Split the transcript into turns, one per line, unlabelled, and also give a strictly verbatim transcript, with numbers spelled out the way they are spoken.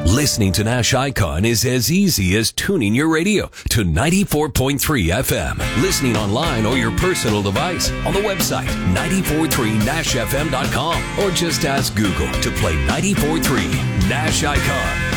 Listening to Nash Icon is as easy as tuning your radio to ninety-four point three F M. Listening online or your personal device on the website nine four three nash f m dot com or just ask Google to play ninety-four point three Nash Icon.